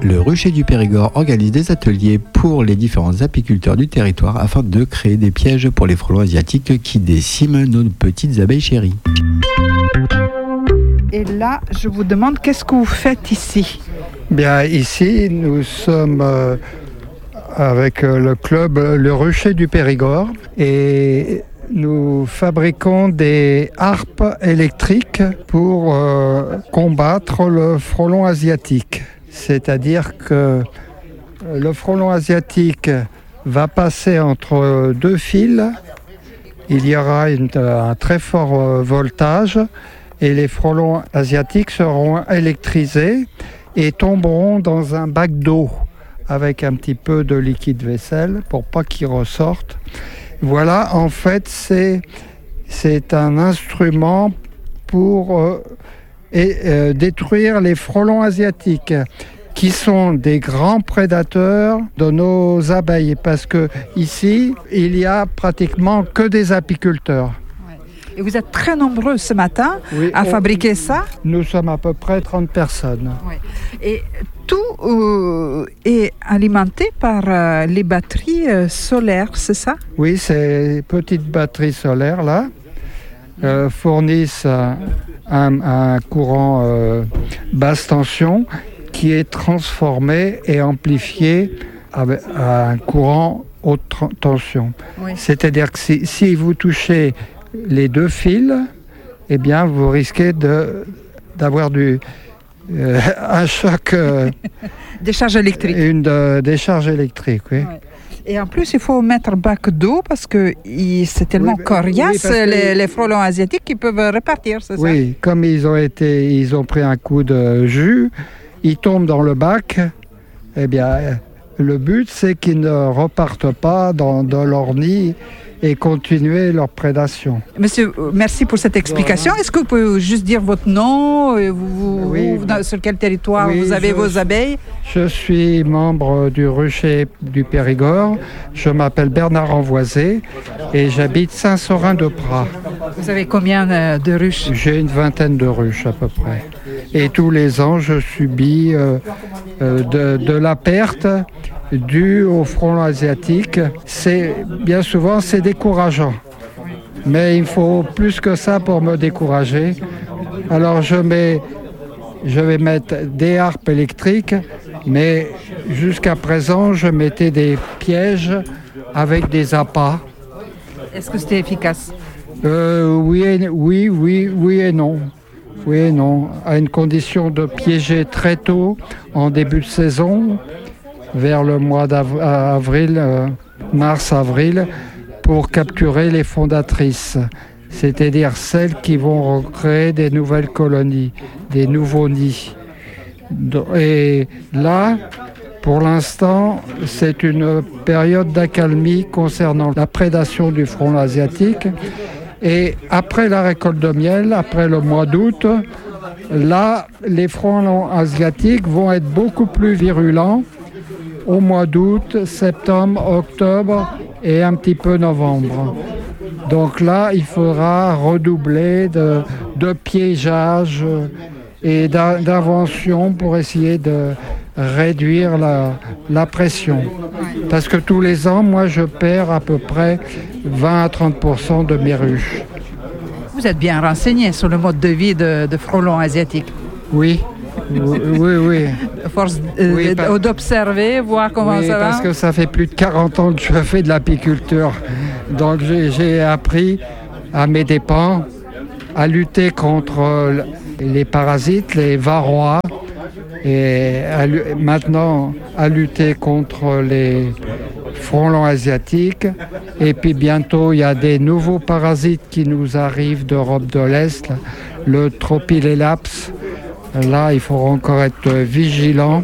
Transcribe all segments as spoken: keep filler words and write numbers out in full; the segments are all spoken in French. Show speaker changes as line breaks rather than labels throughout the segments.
Le Rucher du Périgord organise des ateliers pour les différents apiculteurs du territoire afin de créer des pièges pour les frelons asiatiques qui déciment nos petites abeilles chéries.
Et là, je vous demande, qu'est-ce que vous faites ici ?
Bien, ici, nous sommes euh, avec euh, le club Le Rucher du Périgord et nous fabriquons des harpes électriques pour euh, combattre le frelon asiatique. C'est-à-dire que le frelon asiatique va passer entre deux fils, il y aura une, un très fort voltage et les frelons asiatiques seront électrisés et tomberont dans un bac d'eau avec un petit peu de liquide vaisselle pour pas qu'ils ressortent. Voilà, en fait, c'est, c'est un instrument pour euh, et, euh, détruire les frelons asiatiques qui sont des grands prédateurs de nos abeilles parce que ici, il y a pratiquement que des apiculteurs.
Et vous êtes très nombreux ce matin
oui,
à
on,
fabriquer ça ?
Nous sommes à peu près trente personnes.
Oui. Et tout euh, est alimenté par euh, les batteries euh, solaires, c'est ça ?
Oui, ces petites batteries solaires là euh, fournissent un, un, un courant euh, basse tension qui est transformé et amplifié avec un courant haute tension. Oui. C'est-à-dire que si, si vous touchez les deux fils, eh bien, vous risquez de, d'avoir du, euh, un choc. Euh,
décharge électrique.
Une de, décharge électrique, oui. Ouais.
Et en plus, il faut mettre un bac d'eau parce que il, c'est tellement oui, coriace, oui, les, les frelons asiatiques qui peuvent repartir, c'est
oui,
ça ?
Oui, comme ils ont, été, ils ont pris un coup de jus, ils tombent dans le bac, eh bien, le but, c'est qu'ils ne repartent pas dans, dans leur nid et continuer leur prédation.
Monsieur, merci pour cette explication. Est-ce que vous pouvez juste dire votre nom, vous,
oui,
vous, dans, sur quel territoire
oui,
vous avez
je,
vos abeilles ?
Je suis membre du Rucher du Périgord. Je m'appelle Bernard Envoisé et j'habite Saint-Saurin-de-Praz.
Vous avez combien de ruches ?
J'ai une vingtaine de ruches à peu près. Et tous les ans, je subis euh, euh, de, de la perte due au frelon asiatique. C'est, bien souvent, c'est décourageant. Mais il faut plus que ça pour me décourager. Alors je, mets, je vais mettre des harpes électriques, mais jusqu'à présent, je mettais des pièges avec des appâts.
Est-ce que c'était efficace ?
euh, oui, et, oui, oui, oui et non. Oui et non. À une condition de piéger très tôt, en début de saison, vers le mois d'avril, euh, mars-avril, pour capturer les fondatrices, c'est-à-dire celles qui vont recréer des nouvelles colonies, des nouveaux nids. Et là, pour l'instant, c'est une période d'accalmie concernant la prédation du frelon asiatique. Et après la récolte de miel, après le mois d'août, là, les frelons asiatiques vont être beaucoup plus virulents au mois d'août, septembre, octobre et un petit peu novembre. Donc là, il faudra redoubler de, de piégeage et d'invention pour essayer de réduire la, la pression. Parce que tous les ans, moi, je perds à peu près vingt à trente pour cent de mes ruches.
Vous êtes bien renseigné sur le mode de vie de, de frelons asiatiques.
Oui. Oui, oui, oui.
Force euh, oui, par... d'observer, voir comment
oui,
ça va.
Parce que ça fait plus de quarante ans que je fais de l'apiculture. Donc j'ai, j'ai appris à mes dépens à lutter contre les parasites, les varrois, et à, maintenant à lutter contre les frelons asiatiques. Et puis bientôt, il y a des nouveaux parasites qui nous arrivent d'Europe de l'Est, le Tropilelaps. Là, il faut encore être vigilant.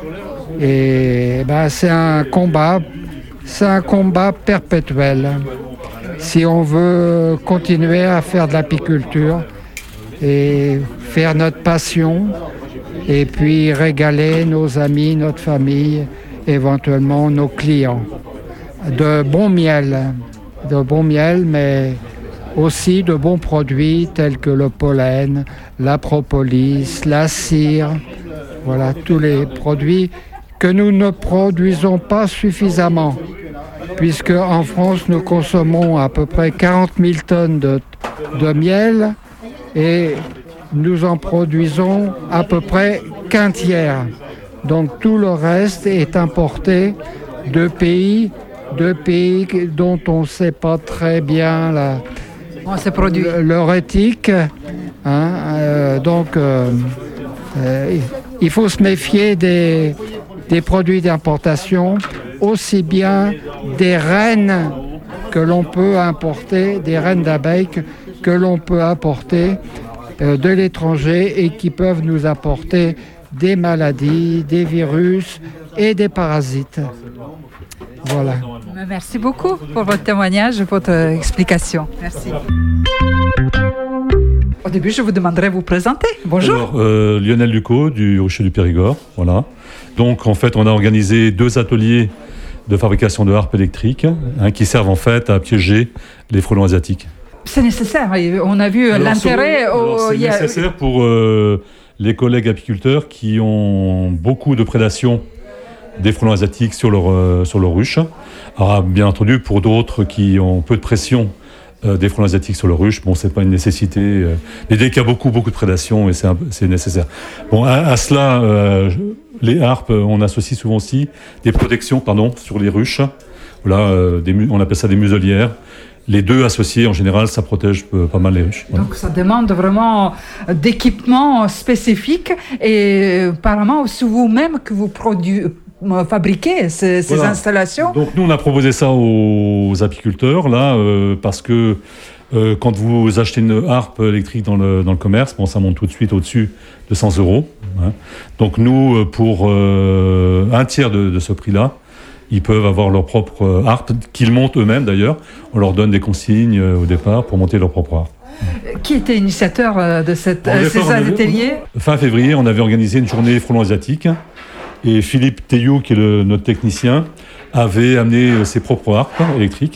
Et ben, c'est un combat, c'est un combat perpétuel. Si on veut continuer à faire de l'apiculture et faire notre passion, et puis régaler nos amis, notre famille, éventuellement nos clients. De bon miel, de bon miel, mais aussi de bons produits tels que le pollen, la propolis, la cire, voilà tous les produits que nous ne produisons pas suffisamment, puisque en France, nous consommons à peu près quarante mille tonnes de, de miel et nous en produisons à peu près qu'un tiers. Donc tout le reste est importé de pays, de pays dont on ne sait pas très bien la,
bon, c'est produit.
leur éthique. Hein, euh, donc euh, euh, il faut se méfier des, des produits d'importation, aussi bien des reines que l'on peut importer, des reines d'abeilles que, que l'on peut importer euh, de l'étranger et qui peuvent nous apporter des maladies, des virus et des parasites. Voilà.
Merci beaucoup pour votre témoignage et votre explication. Merci. Au début, je vous demanderai de vous présenter. Bonjour.
Alors, euh, Lionel Lucot du Rucher du Périgord. Voilà. Donc, en fait, on a organisé deux ateliers de fabrication de harpes électriques hein, qui servent en fait à piéger les frelons asiatiques.
C'est nécessaire. On a vu alors, l'intérêt.
Sur, alors, c'est a... nécessaire pour euh, les collègues apiculteurs qui ont beaucoup de prédation des frelons asiatiques sur leur, euh, sur leur ruche. Alors, bien entendu, pour d'autres qui ont peu de pression euh, des frelons asiatiques sur leur ruche, bon, c'est pas une nécessité. Euh, mais dès qu'il y a beaucoup, beaucoup de prédation, et c'est, un, c'est nécessaire. Bon, à, à cela, euh, les harpes, on associe souvent aussi des protections, pardon, sur les ruches. Voilà, euh, des, on appelle ça des muselières. Les deux associés, en général, ça protège euh, pas mal les ruches. Voilà.
Donc, ça demande vraiment d'équipements spécifiques et apparemment, c'est vous-même que vous produisez. fabriquer ces, ces voilà. installations.
Donc nous on a proposé ça aux apiculteurs là euh, parce que euh, quand vous achetez une harpe électrique dans le, dans le commerce, bon, ça monte tout de suite au-dessus de cent euros. Hein. Donc nous pour euh, un tiers de, de ce prix-là, ils peuvent avoir leur propre harpe qu'ils montent eux-mêmes d'ailleurs. On leur donne des consignes euh, au départ pour monter leur propre harpe.
Qui était initiateur de cette, euh, ces ateliers ?
Fin février, on avait organisé une journée frelon asiatique. Et Philippe Théiou, qui est le, notre technicien, avait amené ses propres harpes électriques.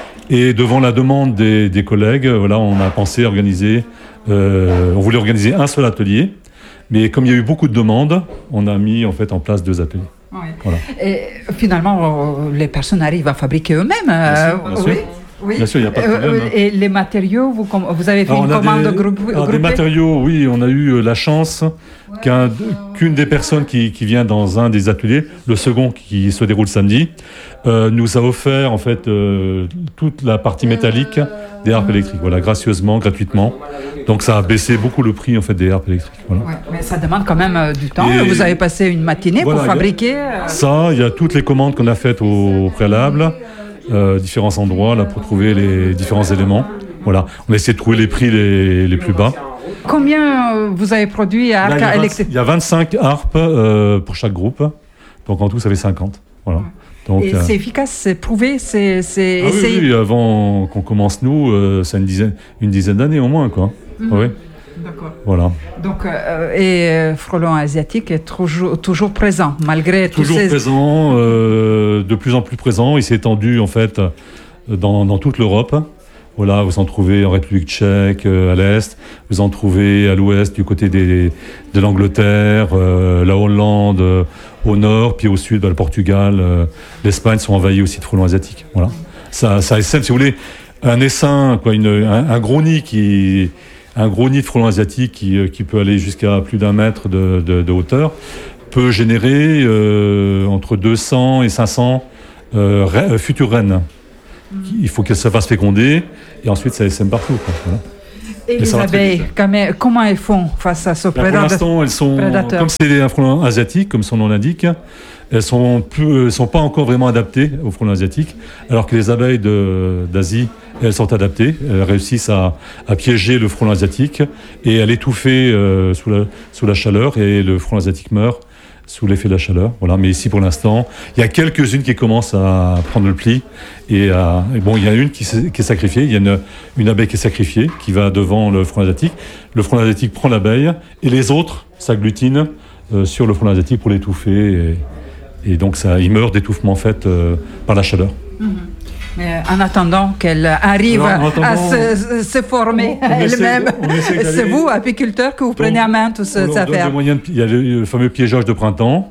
Et devant la demande des, des collègues, voilà, on a pensé organiser, euh, on voulait organiser un seul atelier. Mais comme il y a eu beaucoup de demandes, on a mis en fait en place deux ateliers.
Oui. Voilà. Et finalement, les personnes arrivent à fabriquer eux-mêmes.
Bien sûr, bien sûr. Oui.
Oui.
Bien sûr, il n'y a pas de problème.
Euh, et les matériaux, vous, vous avez fait alors, une commande
des,
groupée
alors, des matériaux, oui, on a eu la chance qu'un, qu'une des personnes qui, qui vient dans un des ateliers, le second qui se déroule samedi, euh, nous a offert en fait euh, toute la partie métallique des harpes électriques, voilà, gracieusement, gratuitement. Donc ça a baissé beaucoup le prix en fait des harpes électriques. Voilà.
Ouais, mais ça demande quand même euh, du temps. Et vous avez passé une matinée voilà, pour fabriquer. Euh...
Ça, il y a toutes les commandes qu'on a faites au, au préalable. Euh, différents endroits là pour trouver les différents éléments. Voilà, on a essayé de trouver les prix les, les plus bas.
Combien euh, vous avez produit à harpes électriques ?
Il y a vingt-cinq harpes euh, pour chaque groupe, donc en tout ça fait cinquante. Voilà. Donc,
et euh... c'est efficace, c'est prouvé, c'est, c'est
ah
essayé.
Oui, oui, avant qu'on commence nous, euh, c'est une dizaine, une dizaine d'années au moins quoi.
Mmh.
Oui.
D'accord.
Voilà.
Donc, euh, et euh, frelon asiatique est toujours, toujours présent, malgré tous
toujours
ces...
présent, euh, de plus en plus présent. Il s'est étendu, en fait, dans, dans toute l'Europe. Voilà, vous en trouvez en République tchèque, euh, à l'Est. Vous en trouvez à l'Ouest, du côté des, de l'Angleterre, euh, la Hollande, euh, au Nord, puis au Sud, bah, le Portugal, euh, l'Espagne sont envahis aussi de frelons asiatiques. Voilà. Ça, ça essaime, si vous voulez, un essaim, quoi, une, un, un gros nid qui... Un gros nid de frelons asiatiques qui, qui peut aller jusqu'à plus d'un mètre de, de, de hauteur peut générer euh, entre deux cents et cinq cents euh, re- futures reines. Mmh. Il faut qu'elles se fassent féconder et ensuite ça essaime partout. Quoi. Voilà.
Et, et les abeilles, comment elles font face à ce prédateur ?
Pour l'instant, elles sont,
prédateur.
Comme c'est un frelon asiatique, comme son nom l'indique, elles ne sont, plus, sont pas encore vraiment adaptées aux frelons asiatiques, alors que les abeilles de, d'Asie, elles sont adaptées, elles réussissent à, à piéger le frelon asiatique et à l'étouffer euh, sous, la, sous la chaleur, et le frelon asiatique meurt sous l'effet de la chaleur. Voilà. Mais ici, pour l'instant, il y a quelques-unes qui commencent à prendre le pli. Et, à, et bon, il y en a une qui, qui est sacrifiée. Il y a une, une abeille qui est sacrifiée, qui va devant le frelon asiatique. Le frelon asiatique prend l'abeille et les autres s'agglutinent euh, sur le frelon asiatique pour l'étouffer. Et, et donc, ça, il meurt d'étouffement en fait euh, par la chaleur.
Mmh. Mais en attendant qu'elle arrive Alors, attendant, à se, se former on, on elle-même, essaie, c'est vous, apiculteur, que vous prenez donc, à main toutes ces affaires.
Il y a le fameux piégeage de printemps,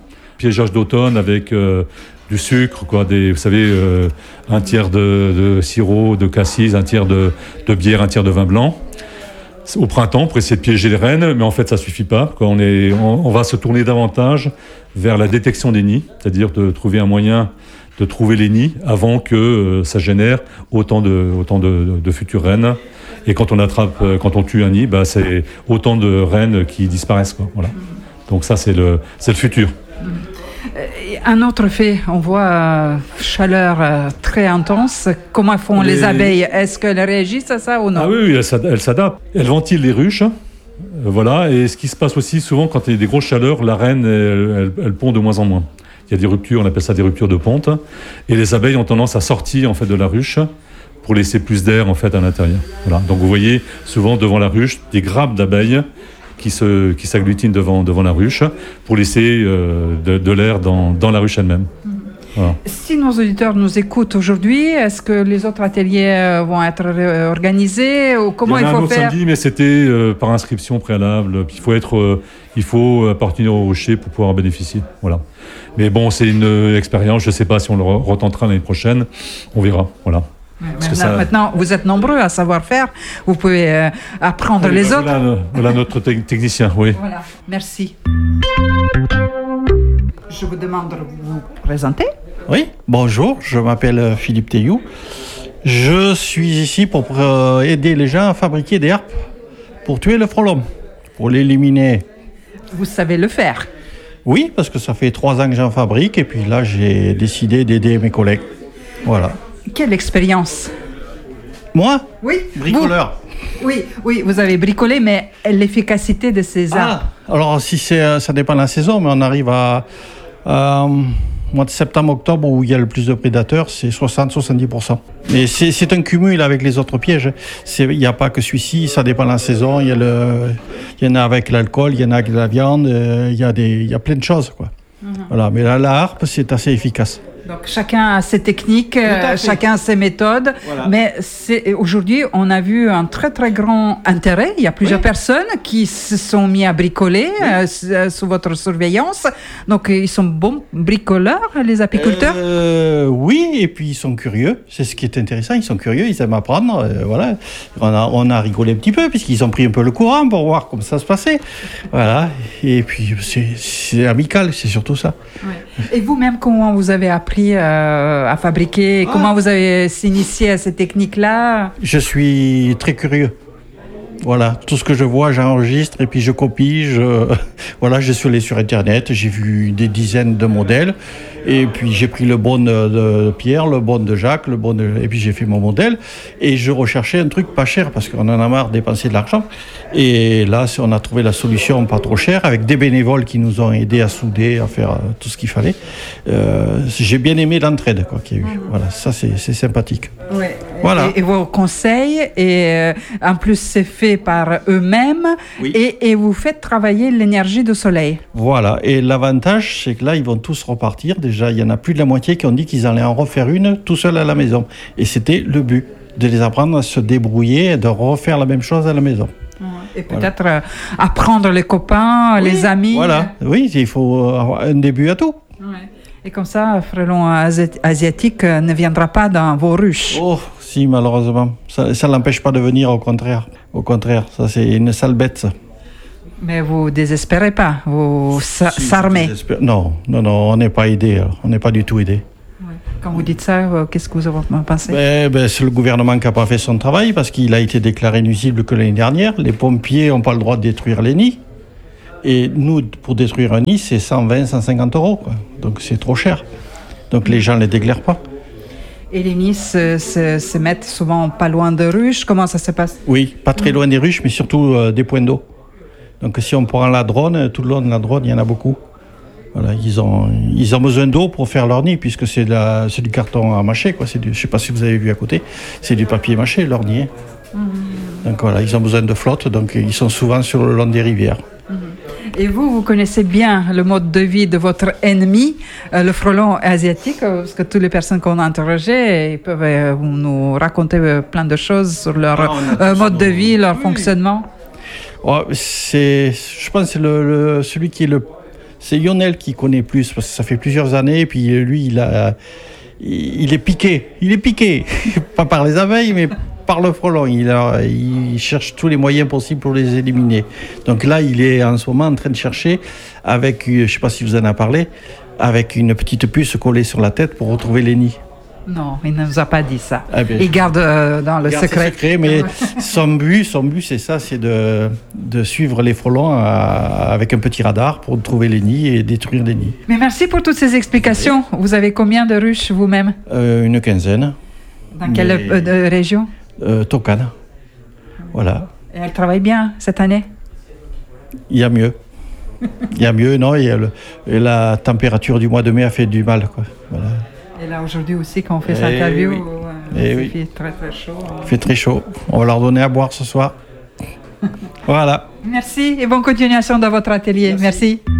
piégeage d'automne avec euh, du sucre, quoi, des, vous savez, euh, un tiers de, de sirop, de cassis, un tiers de, de bière, un tiers de vin blanc. Au printemps, pour essayer de piéger les rennes, mais en fait, ça suffit pas. Quoi. On, est, on, on va se tourner davantage vers la détection des nids, c'est-à-dire de trouver un moyen de trouver les nids avant que euh, ça génère autant de, autant de, de, de futures rennes. Et quand on attrape, euh, quand on tue un nid, bah, c'est autant de rennes qui disparaissent. Quoi. Voilà. Donc ça, c'est le, c'est le futur.
Un autre fait, on voit euh, chaleur euh, très intense. Comment font les, les abeilles? Est-ce qu'elles réagissent à ça ou non?
Ah oui, oui, elles s'adaptent. Elles ventilent les ruches. Euh, voilà. Et ce qui se passe aussi souvent quand il y a des grosses chaleurs, la reine, elle, elle, elle pond de moins en moins. Il y a des ruptures, on appelle ça des ruptures de ponte. Et les abeilles ont tendance à sortir en fait de la ruche pour laisser plus d'air en fait à l'intérieur. Voilà. Donc vous voyez souvent devant la ruche des grappes d'abeilles qui, se, qui s'agglutinent devant, devant la ruche pour laisser euh, de, de l'air dans, dans la ruche elle-même. Voilà.
Si nos auditeurs nous écoutent aujourd'hui, est-ce que les autres ateliers vont être organisés ou comment il, y en a il faut
un autre
faire
samedi, mais c'était euh, par inscription préalable. Il faut être, euh, il faut appartenir au rocher pour pouvoir en bénéficier. Voilà. Mais bon, c'est une euh, expérience. Je ne sais pas si on le retentera l'année prochaine. On verra. Voilà.
Parce que ça... Maintenant, vous êtes nombreux à savoir faire. Vous pouvez euh, apprendre oui, les bah, autres.
Voilà, voilà notre te- technicien, oui.
Voilà, merci. Je vous demande de vous présenter.
Oui, bonjour, je m'appelle Philippe Théiou. Je suis ici pour euh, aider les gens à fabriquer des harpes pour tuer le frelon, pour l'éliminer.
Vous savez le faire?
Oui, parce que ça fait trois ans que j'en fabrique et puis là, j'ai décidé d'aider mes collègues. Voilà.
Quelle expérience?
Moi?
Oui.
Bricoleur.
Vous, oui, oui, vous avez bricolé, mais l'efficacité de ces arbres?
Ah, alors, si c'est, ça dépend de la saison, mais on arrive à... à mois de septembre-octobre, où il y a le plus de prédateurs, c'est soixante à soixante-dix pour cent. Mais c'est, c'est un cumul avec les autres pièges. C'est, il n'y a pas que celui-ci, ça dépend de la saison. Il y, a le, il y en a avec l'alcool, il y en a avec la viande, il y a, des, il y a plein de choses, quoi. Mm-hmm. Voilà. Mais là, la harpe, c'est assez efficace.
Donc chacun a ses techniques, euh, chacun a ses méthodes, voilà. Mais c'est, aujourd'hui on a vu un très très grand intérêt. Il y a plusieurs oui. personnes qui se sont mis à bricoler oui. euh, sous votre surveillance. Donc ils sont bons bricoleurs, les apiculteurs.
euh, Oui, et puis ils sont curieux. C'est ce qui est intéressant. Ils sont curieux, ils aiment apprendre. Euh, voilà. On a, on a rigolé un petit peu puisqu'ils ont pris un peu le courant pour voir comment ça se passait. Voilà. Et puis c'est, c'est amical, c'est surtout ça.
Ouais. Et vous-même, comment vous avez appris Euh, à fabriquer? Ah. Comment vous avez s'initié à ces techniques-là?
Je suis très curieux. Voilà, tout ce que je vois, j'enregistre et puis je copie. Je... Voilà, je suis allé sur Internet, j'ai vu des dizaines de modèles et puis j'ai pris le bon de Pierre, le bon de Jacques, le bon de... et puis j'ai fait mon modèle et je recherchais un truc pas cher parce qu'on en a marre de dépenser de l'argent. Et là, on a trouvé la solution pas trop chère avec des bénévoles qui nous ont aidés à souder, à faire tout ce qu'il fallait. Euh, j'ai bien aimé l'entraide quoi, qu'il y a eu. Voilà, ça c'est, c'est sympathique.
Oui.
Voilà.
Et, et vos conseils, et euh, en plus c'est fait par eux-mêmes, oui. et, et vous faites travailler l'énergie du soleil.
Voilà, et l'avantage c'est que là ils vont tous repartir. Déjà il y en a plus de la moitié qui ont dit qu'ils allaient en refaire une tout seul à la maison. Et c'était le but, de les apprendre à se débrouiller et de refaire la même chose à la maison.
Et peut-être voilà. euh, apprendre les copains, oui, les amis.
Voilà, oui, il faut avoir un début à tout.
Ouais. Et comme ça, frelon asiatique ne viendra pas dans vos ruches.
Oh, si, malheureusement. Ça ne l'empêche pas de venir, au contraire. Au contraire, ça c'est une sale bête, ça.
Mais vous ne désespérez pas, vous si, s'armez.
Non, non, non, on n'est pas aidé, on n'est pas du tout aidé.
Quand vous dites ça, euh, qu'est-ce que vous en pensez?
ben, ben, C'est le gouvernement qui n'a pas fait son travail parce qu'il a été déclaré nuisible que l'année dernière. Les pompiers n'ont pas le droit de détruire les nids. Et nous, pour détruire un nid, c'est cent vingt à cent cinquante euros. Quoi. Donc c'est trop cher. Donc les gens ne les déclarent pas.
Et les nids se, se, se mettent souvent pas loin de ruches. Comment ça se passe?
Oui, pas très loin des ruches, mais surtout euh, des points d'eau. Donc si on prend la drone, tout le long de la drone, il y en a beaucoup. Voilà, ils ont, ils ont besoin d'eau pour faire leur nid, puisque c'est, de la, c'est du carton à mâcher. Quoi. C'est du, je ne sais pas si vous avez vu à côté, c'est du papier mâché, leur nid. Mmh. Donc voilà, ils ont besoin de flotte, donc ils sont souvent sur le long des rivières. Mmh.
Et vous, vous connaissez bien le mode de vie de votre ennemi, euh, le frelon asiatique, parce que toutes les personnes qu'on a interrogées, ils peuvent euh, nous raconter euh, plein de choses sur leur ah, euh, mode de vie, leur oui. fonctionnement.
Oh, c'est, je pense que c'est le, le, celui qui est le c'est Lionel qui connaît plus, parce que ça fait plusieurs années, et puis lui, il, a, il est piqué. Il est piqué, pas par les abeilles, mais par le frelon. Il, a, il cherche tous les moyens possibles pour les éliminer. Donc là, il est en ce moment en train de chercher, avec, je ne sais pas si vous en avez parlé, avec une petite puce collée sur la tête pour retrouver les nids.
Non, il ne nous a pas dit ça.
Ah bien,
il garde euh, dans le
garde
secret.
secret. Mais son but, son but, c'est ça, c'est de, de suivre les frelons à, avec un petit radar pour trouver les nids et détruire les nids.
Mais merci pour toutes ces explications. Vous avez combien de ruches vous-même?
euh, Une quinzaine.
Dans mais... quelle euh, de région?
euh, Tokane. Voilà.
Et elle travaille bien cette année?
Il y a mieux. Il y a mieux, non, il y a le, et la température du mois de mai a fait du mal, quoi. Voilà.
Et là, aujourd'hui aussi, quand on fait cette interview,
oui.
euh, il
oui.
fait très très chaud. Hein.
Il fait très chaud. On va leur donner à boire ce soir. Voilà.
Merci et bonne continuation dans votre atelier. Merci. Merci.